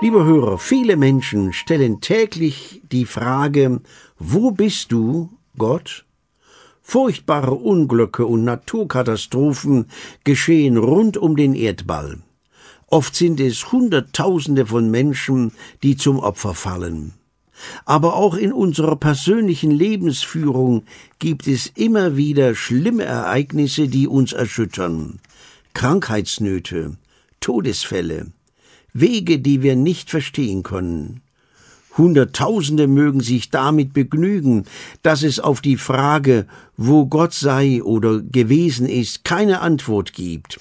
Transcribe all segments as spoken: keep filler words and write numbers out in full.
Lieber Hörer, viele Menschen stellen täglich die Frage, wo bist du, Gott? Furchtbare Unglücke und Naturkatastrophen geschehen rund um den Erdball. Oft sind es Hunderttausende von Menschen, die zum Opfer fallen. Aber auch in unserer persönlichen Lebensführung gibt es immer wieder schlimme Ereignisse, die uns erschüttern. Krankheitsnöte, Todesfälle, Wege, die wir nicht verstehen können. Hunderttausende mögen sich damit begnügen, dass es auf die Frage, wo Gott sei oder gewesen ist, keine Antwort gibt.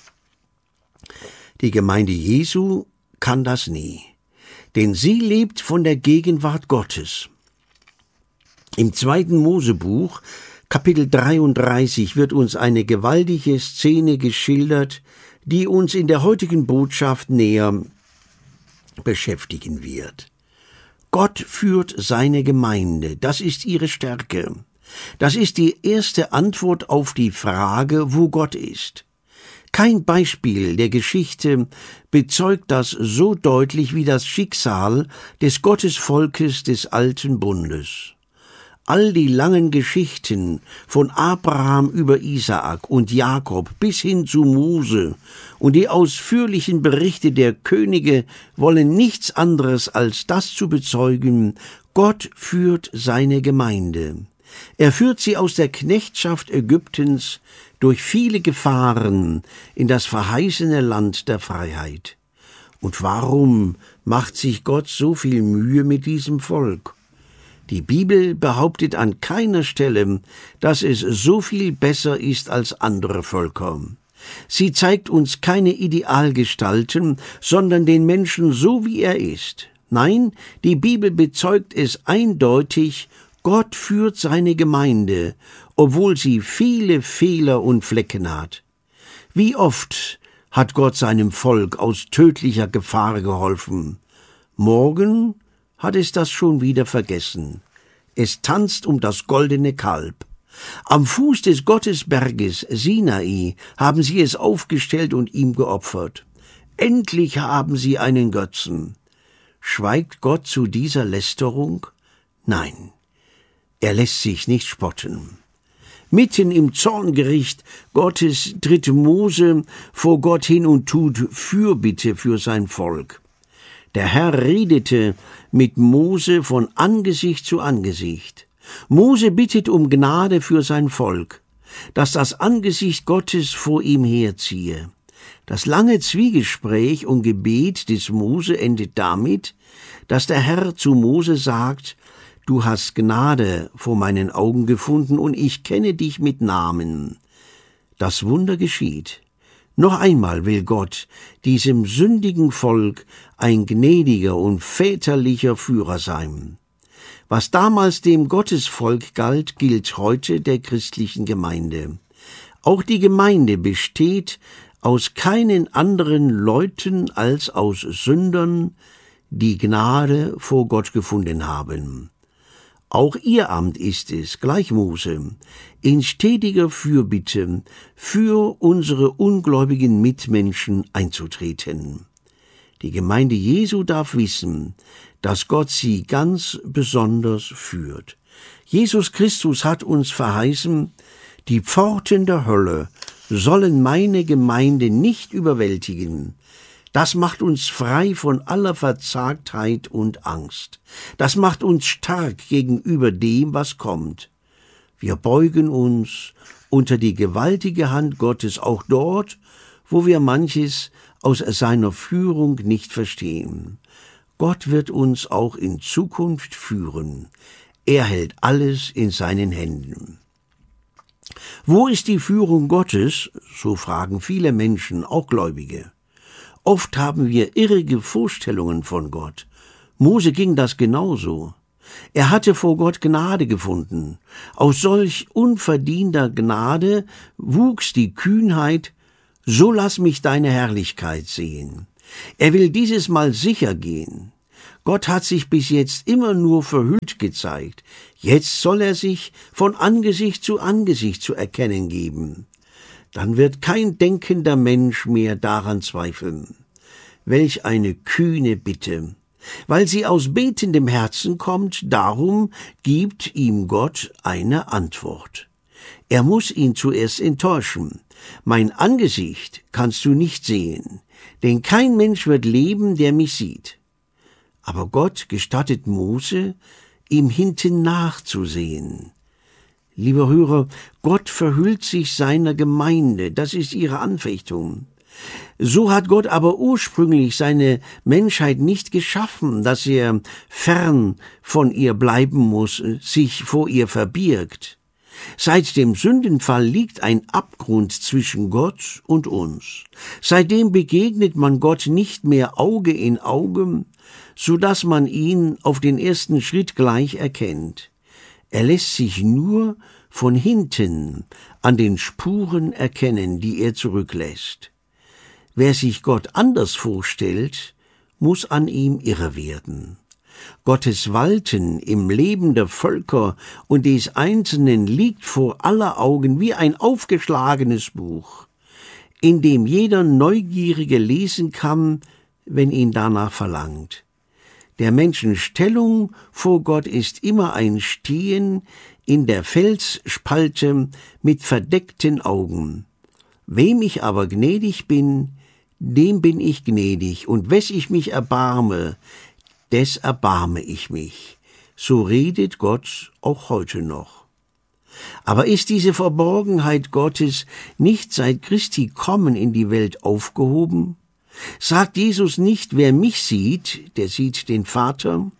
Die Gemeinde Jesu kann das nie, denn sie lebt von der Gegenwart Gottes. Im zweiten Mosebuch, Kapitel dreiunddreißig, wird uns eine gewaltige Szene geschildert, die uns in der heutigen Botschaft näher beschäftigen wird. Gott führt seine Gemeinde, das ist ihre Stärke. Das ist die erste Antwort auf die Frage, wo Gott ist. Kein Beispiel der Geschichte bezeugt das so deutlich wie das Schicksal des Gottesvolkes des alten Bundes. All die langen Geschichten von Abraham über Isaak und Jakob bis hin zu Mose und die ausführlichen Berichte der Könige wollen nichts anderes als das zu bezeugen: Gott führt seine Gemeinde. Er führt sie aus der Knechtschaft Ägyptens durch viele Gefahren in das verheißene Land der Freiheit. Und warum macht sich Gott so viel Mühe mit diesem Volk? Die Bibel behauptet an keiner Stelle, dass es so viel besser ist als andere Völker. Sie zeigt uns keine Idealgestalten, sondern den Menschen so, wie er ist. Nein, die Bibel bezeugt es eindeutig: Gott führt seine Gemeinde, obwohl sie viele Fehler und Flecken hat. Wie oft hat Gott seinem Volk aus tödlicher Gefahr geholfen? Morgen hat es das schon wieder vergessen. Es tanzt um das goldene Kalb. Am Fuß des Gottesberges Sinai haben sie es aufgestellt und ihm geopfert. Endlich haben sie einen Götzen. Schweigt Gott zu dieser Lästerung? Nein, er lässt sich nicht spotten. Mitten im Zorngericht Gottes tritt Mose vor Gott hin und tut Fürbitte für sein Volk. Der Herr redete mit Mose von Angesicht zu Angesicht. Mose bittet um Gnade für sein Volk, dass das Angesicht Gottes vor ihm herziehe. Das lange Zwiegespräch und Gebet des Mose endet damit, dass der Herr zu Mose sagt: Du hast Gnade vor meinen Augen gefunden und ich kenne dich mit Namen. Das Wunder geschieht. Noch einmal will Gott diesem sündigen Volk ein gnädiger und väterlicher Führer sein. Was damals dem Gottesvolk galt, gilt heute der christlichen Gemeinde. Auch die Gemeinde besteht aus keinen anderen Leuten als aus Sündern, die Gnade vor Gott gefunden haben. Auch ihr Amt ist es, gleich Mose, in stetiger Fürbitte für unsere ungläubigen Mitmenschen einzutreten. Die Gemeinde Jesu darf wissen, dass Gott sie ganz besonders führt. Jesus Christus hat uns verheißen: Die Pforten der Hölle sollen meine Gemeinde nicht überwältigen. Das macht uns frei von aller Verzagtheit und Angst. Das macht uns stark gegenüber dem, was kommt. Wir beugen uns unter die gewaltige Hand Gottes, auch dort, wo wir manches aus seiner Führung nicht verstehen. Gott wird uns auch in Zukunft führen. Er hält alles in seinen Händen. Wo ist die Führung Gottes? So fragen viele Menschen, auch Gläubige. Oft haben wir irrige Vorstellungen von Gott. Mose ging das genauso. Er hatte vor Gott Gnade gefunden. Aus solch unverdienter Gnade wuchs die Kühnheit: So lass mich deine Herrlichkeit sehen. Er will dieses Mal sicher gehen. Gott hat sich bis jetzt immer nur verhüllt gezeigt. Jetzt soll er sich von Angesicht zu Angesicht zu erkennen geben. Dann wird kein denkender Mensch mehr daran zweifeln. Welch eine kühne Bitte! Weil sie aus betendem Herzen kommt, darum gibt ihm Gott eine Antwort. Er muss ihn zuerst enttäuschen. Mein Angesicht kannst du nicht sehen, denn kein Mensch wird leben, der mich sieht. Aber Gott gestattet Mose, ihm hinten nachzusehen. Lieber Hörer, Gott verhüllt sich seiner Gemeinde, das ist ihre Anfechtung. So hat Gott aber ursprünglich seine Menschheit nicht geschaffen, dass er fern von ihr bleiben muss, sich vor ihr verbirgt. Seit dem Sündenfall liegt ein Abgrund zwischen Gott und uns. Seitdem begegnet man Gott nicht mehr Auge in Auge, so dass man ihn auf den ersten Schritt gleich erkennt. Er lässt sich nur von hinten an den Spuren erkennen, die er zurücklässt. Wer sich Gott anders vorstellt, muss an ihm irre werden. Gottes Walten im Leben der Völker und des Einzelnen liegt vor aller Augen wie ein aufgeschlagenes Buch, in dem jeder Neugierige lesen kann, wenn ihn danach verlangt. Der Menschen Stellung vor Gott ist immer ein Stehen in der Felsspalte mit verdeckten Augen. Wem ich aber gnädig bin, dem bin ich gnädig, und wes ich mich erbarme, des erbarme ich mich. So redet Gott auch heute noch. Aber ist diese Verborgenheit Gottes nicht seit Christi Kommen in die Welt aufgehoben? Sagt Jesus nicht, wer mich sieht, der sieht den Vater?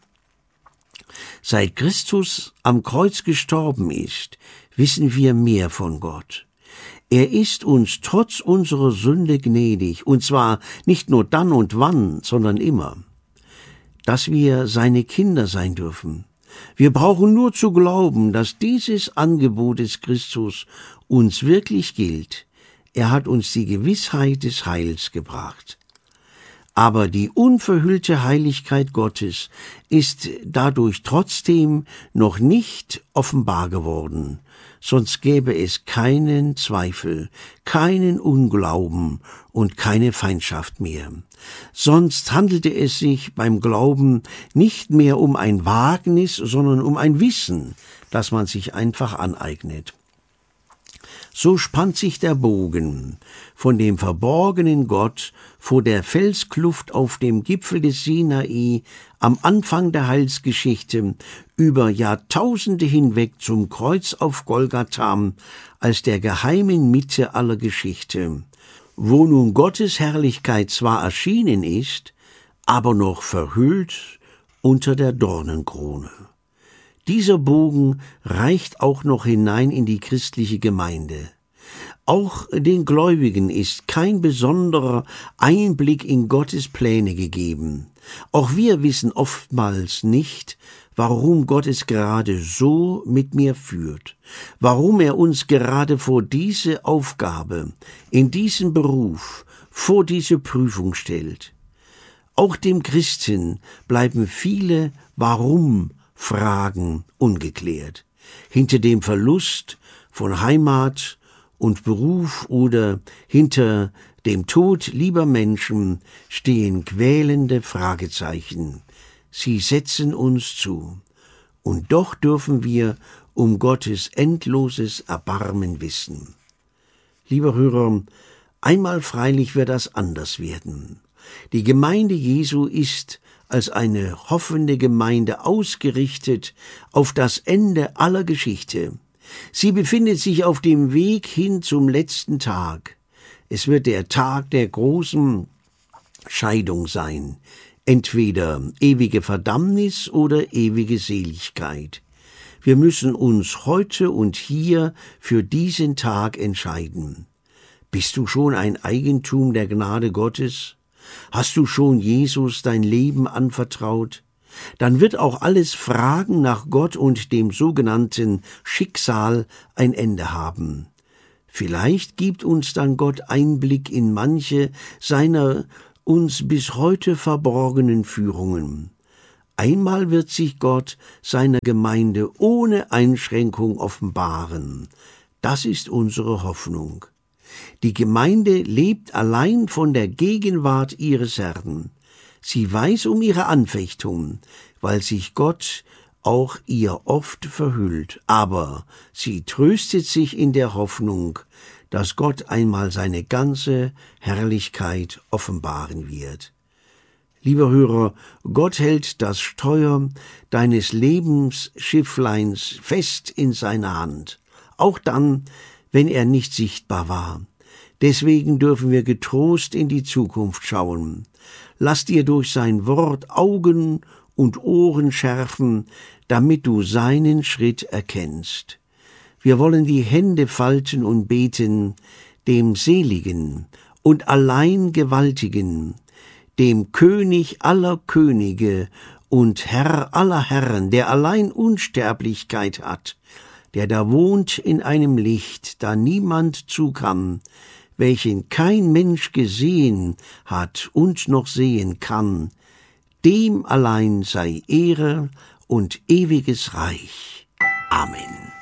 Seit Christus am Kreuz gestorben ist, wissen wir mehr von Gott. Er ist uns trotz unserer Sünde gnädig, und zwar nicht nur dann und wann, sondern immer. Dass wir seine Kinder sein dürfen. Wir brauchen nur zu glauben, dass dieses Angebot des Christus uns wirklich gilt. Er hat uns die Gewissheit des Heils gebracht. Aber die unverhüllte Heiligkeit Gottes ist dadurch trotzdem noch nicht offenbar geworden, sonst gäbe es keinen Zweifel, keinen Unglauben und keine Feindschaft mehr. Sonst handelte es sich beim Glauben nicht mehr um ein Wagnis, sondern um ein Wissen, das man sich einfach aneignet. So spannt sich der Bogen von dem verborgenen Gott vor der Felskluft auf dem Gipfel des Sinai am Anfang der Heilsgeschichte über Jahrtausende hinweg zum Kreuz auf Golgatha als der geheimen Mitte aller Geschichte, wo nun Gottes Herrlichkeit zwar erschienen ist, aber noch verhüllt unter der Dornenkrone. Dieser Bogen reicht auch noch hinein in die christliche Gemeinde. Auch den Gläubigen ist kein besonderer Einblick in Gottes Pläne gegeben. Auch wir wissen oftmals nicht, warum Gott es gerade so mit mir führt, warum er uns gerade vor diese Aufgabe, in diesen Beruf, vor diese Prüfung stellt. Auch dem Christen bleiben viele Warum Fragen ungeklärt. Hinter dem Verlust von Heimat und Beruf oder hinter dem Tod lieber Menschen stehen quälende Fragezeichen. Sie setzen uns zu. Und doch dürfen wir um Gottes endloses Erbarmen wissen. Lieber Hörer, einmal freilich wird das anders werden. Die Gemeinde Jesu ist als eine hoffende Gemeinde ausgerichtet auf das Ende aller Geschichte. Sie befindet sich auf dem Weg hin zum letzten Tag. Es wird der Tag der großen Scheidung sein, entweder ewige Verdammnis oder ewige Seligkeit. Wir müssen uns heute und hier für diesen Tag entscheiden. Bist du schon ein Eigentum der Gnade Gottes? Hast du schon Jesus dein Leben anvertraut? Dann wird auch alles Fragen nach Gott und dem sogenannten Schicksal ein Ende haben. Vielleicht gibt uns dann Gott Einblick in manche seiner uns bis heute verborgenen Führungen. Einmal wird sich Gott seiner Gemeinde ohne Einschränkung offenbaren. Das ist unsere Hoffnung. Die Gemeinde lebt allein von der Gegenwart ihres Herrn. Sie weiß um ihre Anfechtung, weil sich Gott auch ihr oft verhüllt, aber sie tröstet sich in der Hoffnung, dass Gott einmal seine ganze Herrlichkeit offenbaren wird. Lieber Hörer, Gott hält das Steuer deines Lebensschiffleins fest in seiner Hand, auch dann, wenn er nicht sichtbar war. Deswegen dürfen wir getrost in die Zukunft schauen. Lass dir durch sein Wort Augen und Ohren schärfen, damit du seinen Schritt erkennst. Wir wollen die Hände falten und beten, dem Seligen und allein Gewaltigen, dem König aller Könige und Herr aller Herren, der allein Unsterblichkeit hat, der da wohnt in einem Licht, da niemand zu kann, welchen kein Mensch gesehen hat und noch sehen kann, dem allein sei Ehre und ewiges Reich. Amen.